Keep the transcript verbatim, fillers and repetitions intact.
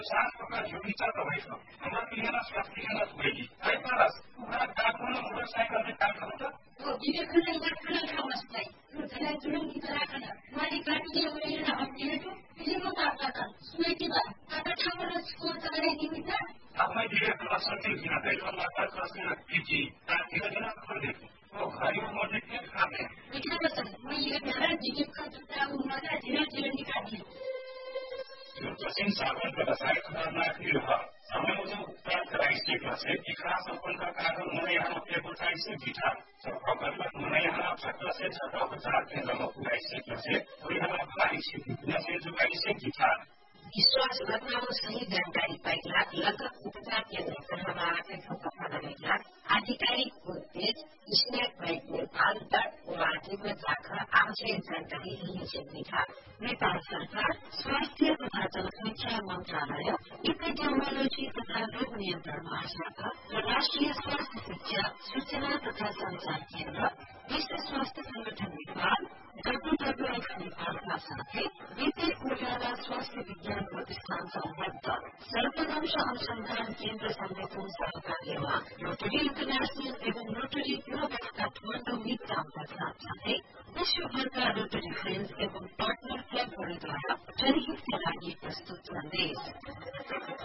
सात प्रकार जुड़ीचा तपाईँको हाम्रो पिएनएस पिएनएस भएगी है पारस उहाँ काठमाडौँ मोटरसाइकलले काट्नु त हो विवेकले यात्रा खामस्tai रुतलाई जुन गीतराखन माली काटिए उरेर हट्नेको फिल्मको पाता सुएटिबा आता ठामर स्कोर तगरे निमित्त आफै विवेकलाई सन्चै दिन दैव माता कसले पिजी तातिर दिन खोले ओ घरियो मोटे के खाने इतना बचन मैं ये मेरा विवेकको जुत्ता उमादा धीरे धीरे निकाली यो चाहिँ सामान्य साहित्यमा नाखिर हो समय जो उपचार कराइसकेको छ कि खास सम्पन्न कारण हुने यहाँ पेपर चाहिए गिटार सरकारले हुने यहाँ छत्रसे छत्र उपचार केन्द्रमा पुगाइसकेको छ उनीहरुलाई भारी सिद्धिने जुगाइसके गिटार विश्वास घटनाओं सही जानकारी पाइला लगभग उपचार केन्द्र कहाँमा आएको पत्ता आधिकारिक उद्देश्य स्नेक बाइक नेपाल डट ओआरजीमा जाकर आवश्यक जानकारी लिने सुविधा नेपाल सरकार स्वास्थ्य तथा जनसङ्ख्या मन्त्रालय एपिडेमियोलोजी तथा रोग नियन्त्रण महाशाखा र राष्ट्रिय स्वास्थ्य शिक्षा सूचना तथा संचार केन्द्र विश्व स्वास्थ्य संगठन नेपाल डब्ल्यूडब्ल्यूएफ नेपालका साथै वित्तीय कोटाला स्वास्थ्य विज्ञान प्रतिष्ठान सम्बद्ध सर्ववंश अनुसन्धान केन्द्र संगठन सहकार्यमा रोटरी इन्टरनेशनल एवं रोटरी क्लब अफ काठमाडौँ मिटका साथ साथै विश्वभरका रोटरी फ्रेन्ड्स एवं पार्टनर क्लबहरूद्वारा जनहितका लागि प्रस्तुत सन्देश